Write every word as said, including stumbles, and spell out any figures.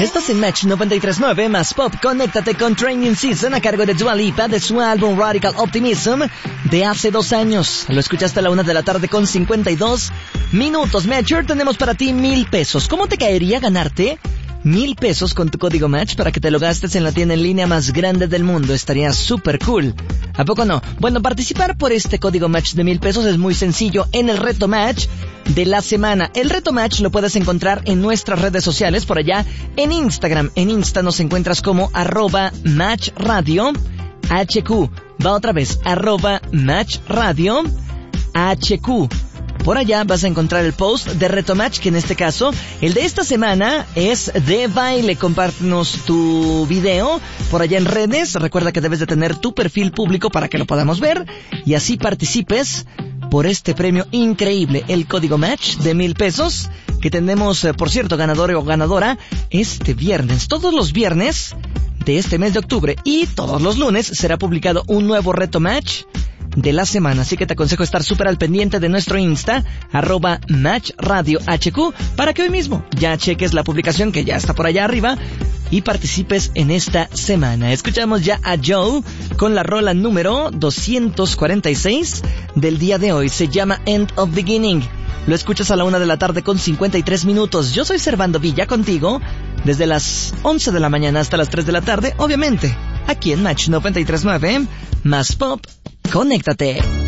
Estás en Match noventa y tres punto nueve más Pop. Conéctate con Training Season a cargo de Dua Lipa de su álbum Radical Optimism de hace dos años. Lo escuchaste a la una de la tarde con cincuenta y dos minutos. Matcher, tenemos para ti mil pesos. ¿Cómo te caería ganarte mil pesos con tu código Match para que te lo gastes en la tienda en línea más grande del mundo? Estaría súper cool. ¿A poco no? Bueno, participar por este código Match de mil pesos es muy sencillo en el reto Match de la semana. El reto Match lo puedes encontrar en nuestras redes sociales, por allá en Instagram. En Insta nos encuentras como arroba Match Radio H Q. Va otra vez, arroba Match Radio H Q. Por allá vas a encontrar el post de Reto Match, que en este caso, el de esta semana, es de baile. Compártenos tu video por allá en redes. Recuerda que debes de tener tu perfil público para que lo podamos ver y así participes por este premio increíble, el código Match de mil pesos, que tenemos, por cierto, ganador o ganadora este viernes. Todos los viernes de este mes de octubre y todos los lunes será publicado un nuevo Reto Match de la semana, así que te aconsejo estar súper al pendiente de nuestro Insta, arroba Match Radio H Q, para que hoy mismo ya cheques la publicación que ya está por allá arriba y participes en esta semana. Escuchamos ya a Joe con la rola número doscientos cuarenta y seis del día de hoy. Se llama End of Beginning. Lo escuchas a la una de la tarde con cincuenta y tres minutos. Yo soy Servando Villa contigo desde las once de la mañana hasta las tres de la tarde, obviamente, aquí en Match noventa y tres punto nueve, más Pop. Conéctate.